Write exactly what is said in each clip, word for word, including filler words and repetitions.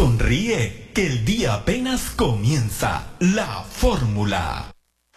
Sonríe, que el día apenas comienza. La fórmula.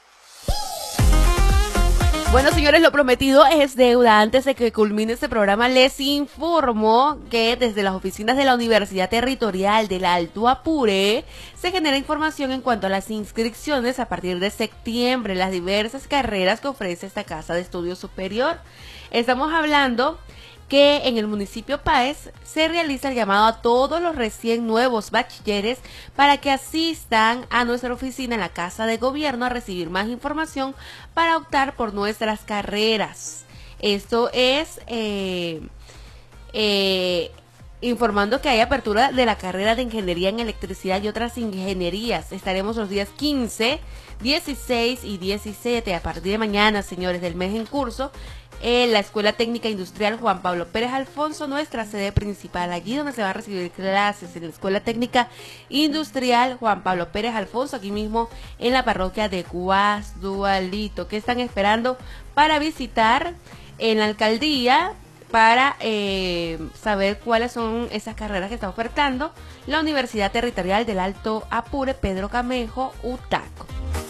Bueno, señores, lo prometido es deuda. Antes de que culmine este programa, les informo que desde las oficinas de la Universidad Territorial del Alto Apure se genera información en cuanto a las inscripciones a partir de septiembre, las diversas carreras que ofrece esta casa de estudio superior. Estamos hablando que en el municipio Páez se realiza el llamado a todos los recién nuevos bachilleres para que asistan a nuestra oficina en la Casa de Gobierno a recibir más información para optar por nuestras carreras. Esto es eh, eh, informando que hay apertura de la carrera de Ingeniería en Electricidad y otras ingenierías. Estaremos los días quince, dieciséis y diecisiete a partir de mañana, señores, del mes en curso, en la Escuela Técnica Industrial Juan Pablo Pérez Alfonso, nuestra sede principal, allí donde se va a recibir clases, en la Escuela Técnica Industrial Juan Pablo Pérez Alfonso, aquí mismo en la parroquia de Guasdualito. ¿Qué están esperando para visitar en la alcaldía para eh, saber cuáles son esas carreras que está ofertando la Universidad Territorial del Alto Apure Pedro Camejo, Utaco?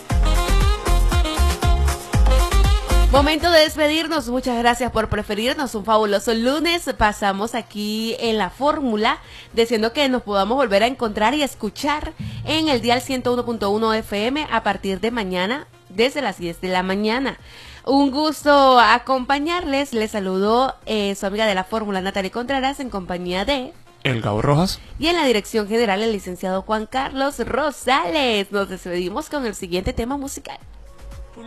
Momento de despedirnos, muchas gracias por preferirnos, un fabuloso lunes, pasamos aquí en la fórmula, deseando que nos podamos volver a encontrar y escuchar en el dial ciento uno punto uno F M a partir de mañana, desde las diez de la mañana. Un gusto acompañarles, les saludo eh, su amiga de la fórmula Natalie Contreras en compañía de... El Gabo Rojas. Y en la dirección general el licenciado Juan Carlos Rosales. Nos despedimos con el siguiente tema musical.